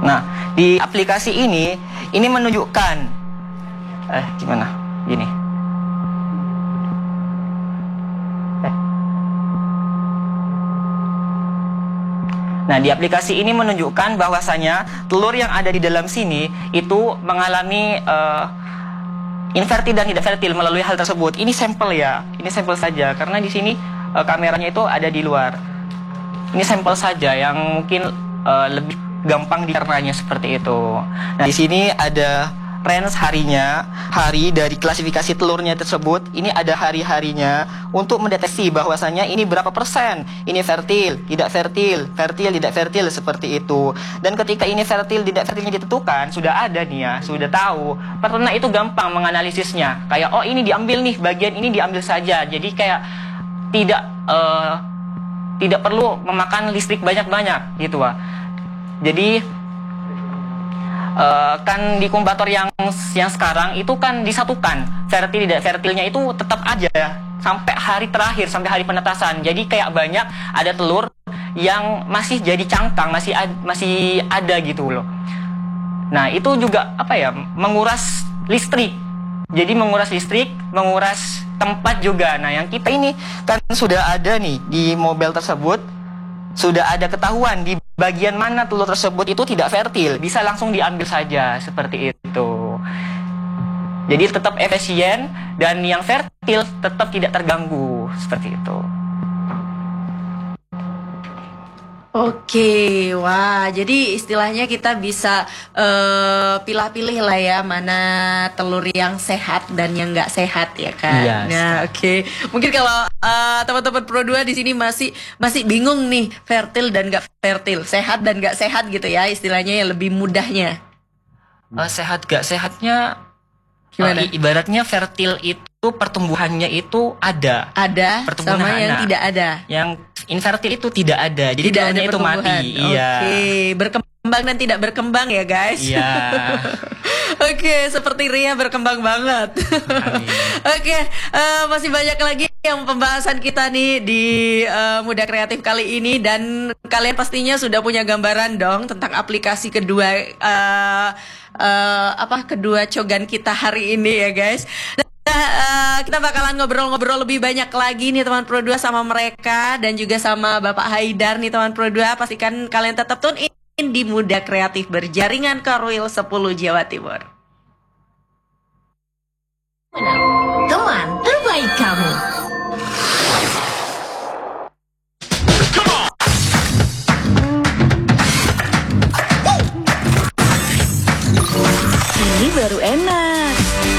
Nah, di aplikasi ini menunjukkan gimana? Gini. Nah, di aplikasi ini menunjukkan bahwasanya telur yang ada di dalam sini itu mengalami infertil dan tidak fertil melalui hal tersebut. Ini sampel ya, ini sampel saja karena di sini kameranya itu ada di luar. Ini sampel saja yang mungkin lebih gampang dicernanya seperti itu. Nah, di sini ada range harinya, hari dari klasifikasi telurnya tersebut. Ini ada hari-harinya untuk mendeteksi bahwasanya ini berapa persen, ini fertil, tidak fertil, fertil, tidak fertil, seperti itu. Dan ketika ini fertil, tidak fertilnya ditentukan, sudah ada nih ya, sudah tahu. Peternak itu gampang menganalisisnya. Kayak, oh ini diambil nih, bagian ini diambil saja. Jadi kayak tidak perlu memakan listrik banyak-banyak gitu, Wak. Jadi kan di inkubator yang sekarang itu kan disatukan fertil tidak fertilnya itu tetap aja sampai hari terakhir, sampai hari penetasan. Jadi kayak banyak ada telur yang masih jadi cangkang, masih ada gitu loh. Nah, itu juga menguras listrik. Jadi menguras listrik, menguras tempat juga. Nah, yang kita ini kan sudah ada nih di mobil tersebut, sudah ada ketahuan di bagian mana telur tersebut itu tidak fertil, bisa langsung diambil saja seperti itu. Jadi tetap efisien dan yang fertil tetap tidak terganggu seperti itu. Oke, wah, jadi istilahnya kita bisa pilih-pilih lah ya mana telur yang sehat dan yang nggak sehat ya kan. Iya, nah, oke. Mungkin kalau teman-teman Pro 2 di sini masih bingung nih fertil dan nggak fertil, sehat dan nggak sehat gitu ya istilahnya yang lebih mudahnya. Sehat nggak sehatnya gimana? Ibaratnya fertil itu pertumbuhannya itu ada sama yang tidak ada. Yang infertil itu tidak ada, jadi tidak ada itu mati. Iya. Oke, berkembang dan tidak berkembang ya guys. Iya. Oke, seperti Ria berkembang banget. Oke, masih banyak lagi yang pembahasan kita nih di Muda Kreatif kali ini, dan kalian pastinya sudah punya gambaran dong tentang aplikasi kedua kedua cogan kita hari ini ya guys. Kita bakalan ngobrol-ngobrol lebih banyak lagi nih teman Pro 2 sama mereka dan juga sama Bapak Haidar nih teman Pro 2. Pastikan kalian tetap tune in di Muda Kreatif Berjaringan Korwil 10 Jawa Timur. Teman terbaik kamu. Ini baru enak.